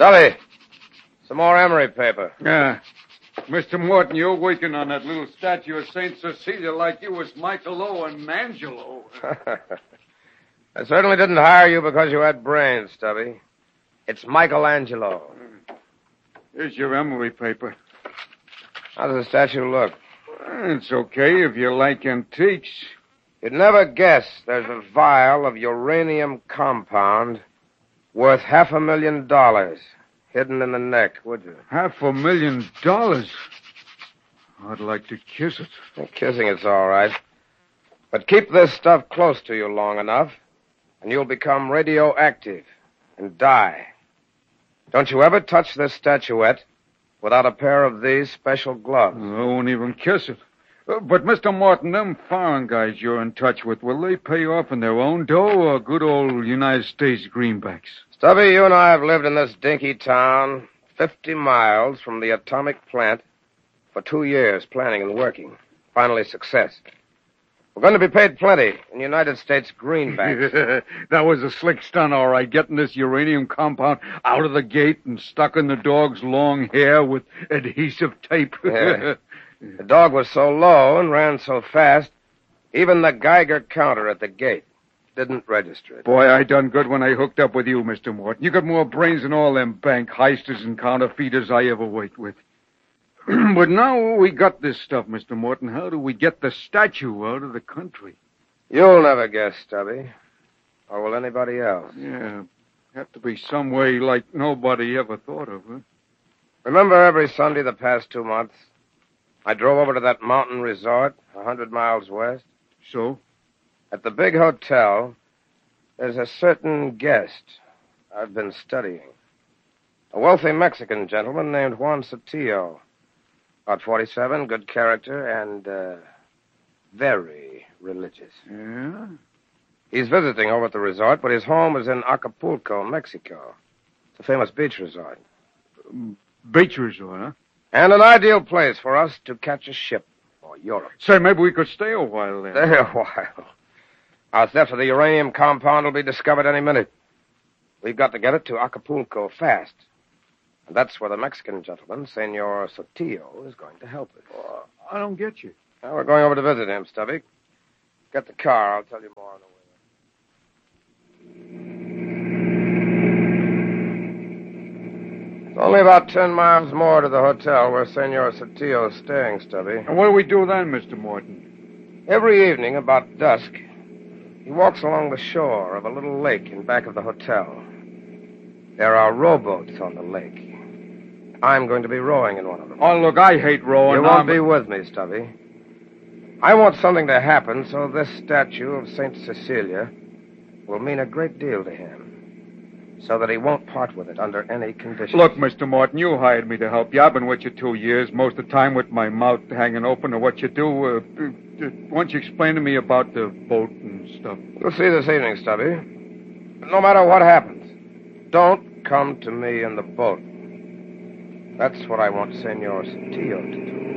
Stubby, some more emery paper. Yeah. Mr. Morton, you're working on that little statue of St. Cecilia like you was Michelangelo. I certainly didn't hire you because you had brains, Stubby. It's Michelangelo. Here's your emery paper. How does the statue look? It's okay if you like antiques. You'd never guess there's a vial of uranium compound worth $500,000 hidden in the neck, would you? $500,000? I'd like to kiss it. Well, kissing it's all right. But keep this stuff close to you long enough, and you'll become radioactive and die. Don't you ever touch this statuette without a pair of these special gloves. I won't even kiss it. But, Mr. Morton, them foreign guys you're in touch with, will they pay off in their own dough or good old United States greenbacks? Stubby, you and I have lived in this dinky town 50 miles from the atomic plant for 2 years, planning and working. Finally, success. We're going to be paid plenty in United States greenbacks. That was a slick stunt, all right, getting this uranium compound out of the gate and stuck in the dog's long hair with adhesive tape. Yeah. The dog was so low and ran so fast, even the Geiger counter at the gate didn't register it. Boy, I done good when I hooked up with you, Mr. Morton. You got more brains than all them bank heisters and counterfeiters I ever worked with. But now we got this stuff, Mr. Morton. How do we get the statue out of the country? You'll never guess, Stubby. Or will anybody else? Yeah, have to be some way like nobody ever thought of, huh? Remember every Sunday the past 2 months, I drove over to that mountain resort 100 miles west? So? At the big hotel, there's a certain guest I've been studying. A wealthy Mexican gentleman named Juan Sotillo. About 47, good character, and, very religious. Yeah? He's visiting over at the resort, but his home is in Acapulco, Mexico. It's a famous beach resort. Beach resort, huh? And an ideal place for us to catch a ship for Europe. Say, maybe we could stay a while there. Stay a while. Our theft of the uranium compound will be discovered any minute. We've got to get it to Acapulco fast. And that's where the Mexican gentleman, Senor Sotillo, is going to help us. I don't get you. Well, we're going over to visit him, Stubby. Get the car. I'll tell you more on the way. It's only about 10 miles more to the hotel where Senor Sotillo is staying, Stubby. And what do we do then, Mr. Morton? Every evening, about dusk, he walks along the shore of a little lake in back of the hotel. There are rowboats on the lake. I'm going to be rowing in one of them. Oh, look, I hate rowing. You won't be with me, Stubby. I want something to happen so this statue of St. Cecilia will mean a great deal to him. So that he won't part with it under any conditions. Look, Mr. Morton, you hired me to help you. I've been with you 2 years, most of the time with my mouth hanging open to what you do. Why don't you explain to me about the boat and stuff? You'll see this evening, Stubby. But no matter what happens, don't come to me in the boat. That's what I want Senor Sotillo to do.